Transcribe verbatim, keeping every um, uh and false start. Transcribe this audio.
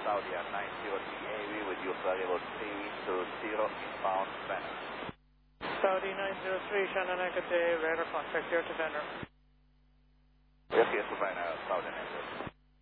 Saudi at nine zero T A V with you variable three two zero inbound Venice. Saudi nine zero three, Shannon, good day, radar contact here to Denver. Yes, yes, Savannah, Saudi nine zero three.